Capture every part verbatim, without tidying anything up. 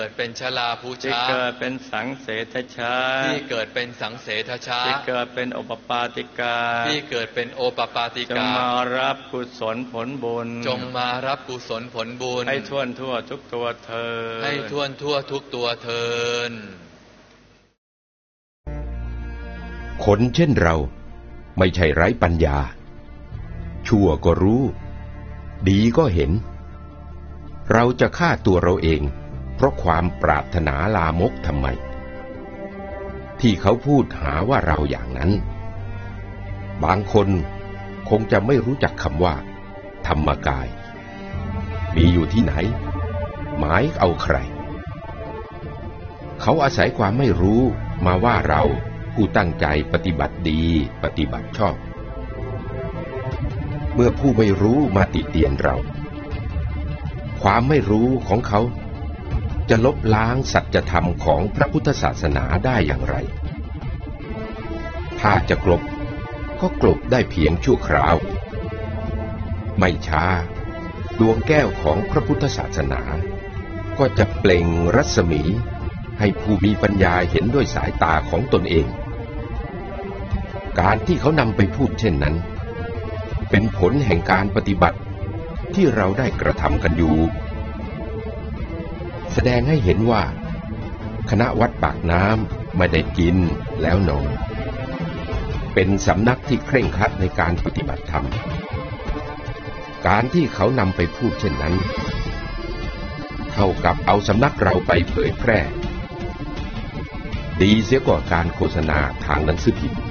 เกิดเป็นชลาภูชาที่เกิดเป็นสังเสทชาที่เกิดเป็นสังเสทชาที่เกิดเป็นโอปปาติกาที่เกิดเป็นโอปปาติกาจงมารับกุศลผลบุญจงมารับกุศลผลบุญให้ทั่วทั่วทุกตัวเถิดให้ทั่วทั่วทุกตัวเถิดคนเช่นเราไม่ใช่ไร้ปัญญาชั่วก็รู้ดีก็เห็นเราจะฆ่าตัวเราเองเพราะความปรารถนาลามกทำไมที่เขาพูดหาว่าเราอย่างนั้นบางคนคงจะไม่รู้จักคำว่าธรรมกายมีอยู่ที่ไหนหมายเอาใครเขาอาศัยความไม่รู้มาว่าเราผู้ตั้งใจปฏิบัติดีปฏิบัติชอบเมื่อผู้ไม่รู้มาติเตียนเราความไม่รู้ของเขาจะลบล้างสัจธรรมของพระพุทธศาสนาได้อย่างไรถ้าจะกลบก็กลบได้เพียงชั่วคราวไม่ช้าดวงแก้วของพระพุทธศาสนาก็จะเปล่งรัศมีให้ผู้มีปัญญาเห็นด้วยสายตาของตนเองการที่เขานำไปพูดเช่นนั้นเป็นผลแห่งการปฏิบัติที่เราได้กระทำกันอยู่แสดงให้เห็นว่าคณะวัดปากน้ำไม่ได้กินแล้วนอนเป็นสำนักที่เคร่งครัดในการปฏิบัติธรรมการที่เขานำไปพูดเช่นนั้นเท่ากับเอาสำนักเราไปเผยแพร่ดีเสียกว่าการโฆษณาทางหนังสือพิมพ์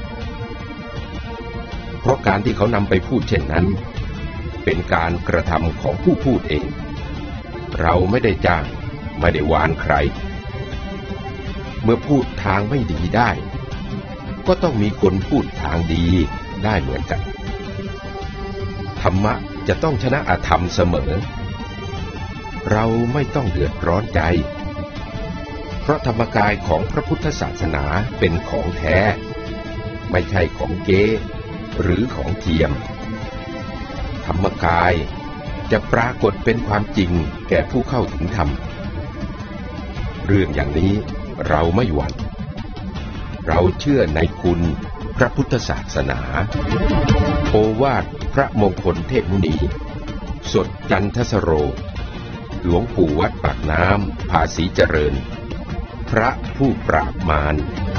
เพราะการที่เขานำไปพูดเช่นนั้นเป็นการกระทำของผู้พูดเองเราไม่ได้จ้างไม่ได้วานใครเมื่อพูดทางไม่ดีได้ก็ต้องมีคนพูดทางดีได้เหมือนกันธรรมะจะต้องชนะอธรรมเสมอเราไม่ต้องเดือดร้อนใจเพราะธรรมกายของพระพุทธศาสนาเป็นของแท้ไม่ใช่ของเก๊หรือของเทียมธรรมกายจะปรากฏเป็นความจริงแก่ผู้เข้าถึงธรรมเรื่องอย่างนี้เราไม่หวั่นเราเชื่อในคุณพระพุทธศาสนาโอวาทพระมงคลเทพมุนีสดจันทสโรหลวงปู่วัดปากน้ำภาษีเจริญพระผู้ปราบมาร